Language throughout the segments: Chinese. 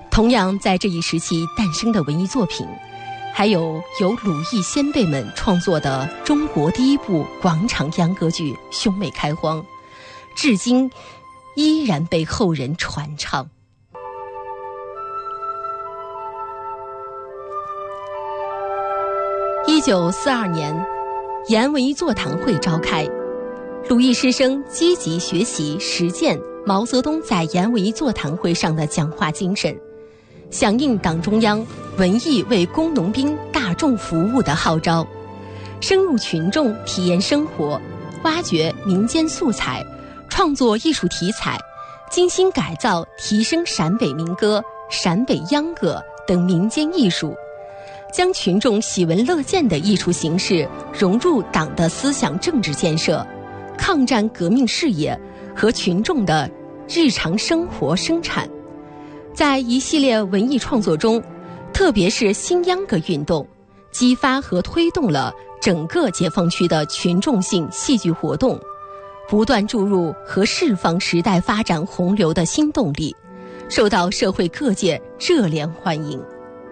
同样在这一时期诞生的文艺作品，还有由鲁艺先辈们创作的中国第一部广场秧歌剧《兄妹开荒》，至今依然被后人传唱。1942年，延安文艺座谈会召开，鲁艺师生积极学习实践毛泽东在延安文艺座谈会上的讲话精神，响应党中央文艺为工农兵大众服务的号召，深入群众体验生活，挖掘民间素材，创作艺术题材，精心改造提升陕北民歌、陕北秧歌等民间艺术，将群众喜闻乐见的艺术形式融入党的思想政治建设、抗战革命事业和群众的日常生活生产。在一系列文艺创作中，特别是新秧歌运动，激发和推动了整个解放区的群众性戏剧活动，不断注入和释放时代发展洪流的新动力，受到社会各界热烈欢迎。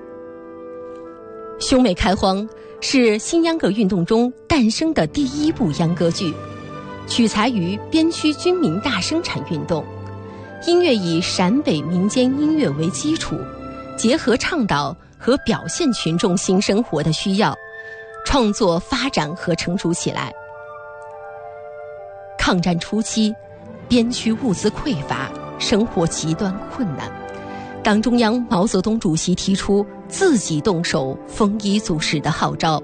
兄妹开荒是新秧歌运动中诞生的第一部秧歌剧，取材于边区军民大生产运动，音乐以陕北民间音乐为基础，结合倡导和表现群众新生活的需要，创作发展和成熟起来。抗战初期，边区物资匮乏，生活极端困难，党中央毛泽东主席提出自己动手丰衣足食的号召，